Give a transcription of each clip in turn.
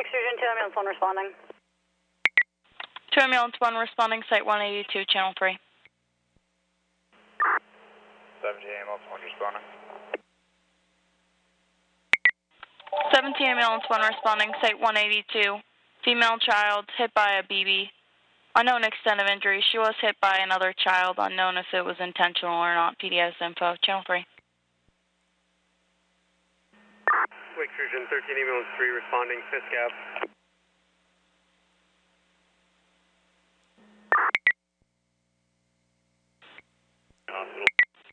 Lake Sturgeon, 2 ambulance 1 responding. 2 ambulance 1 responding, site 182, channel 3. 17 ambulance 1 responding. 17 ambulance 1 responding, site 182. Female child hit by a BB. Unknown extent of injury. She was hit by another child, unknown if it was intentional or not. PDS info, channel 3. Lake Sturgeon, 13 ambulance 3 responding, Fisk Ave. Hospital.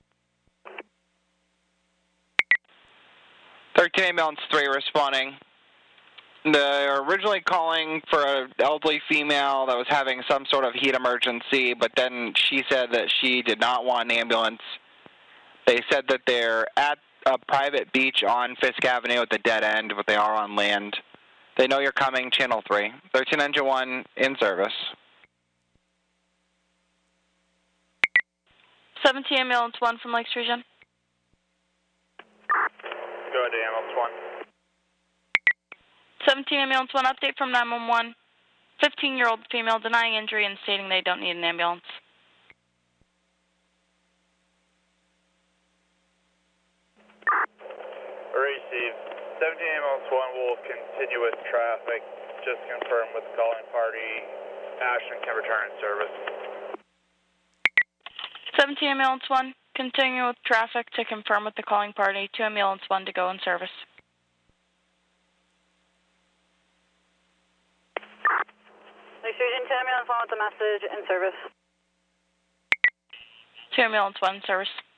13 ambulance 3 responding. They're originally calling for an elderly female that was having some sort of heat emergency, but then she said that she did not want an ambulance. They said that they're at a private beach on Fisk Avenue at the dead end, but they are on land. They know you're coming, channel 3. 13 engine 1 in service. 17 ambulance 1 from Lake Sturgeon. Go ahead, ambulance 1. 17 ambulance 1, update from 911. 15-year-old female denying injury and stating they don't need an ambulance. Received. 17 ambulance 1 will continue with traffic. Just confirm with the calling party. Ashton can return in service. 17 ambulance 1, continue with traffic to confirm with the calling party. 2 ambulance 1 to go in service. Lake Sturgeon, 2 ambulance 1 with the message in service. 2 ambulance 1 in service.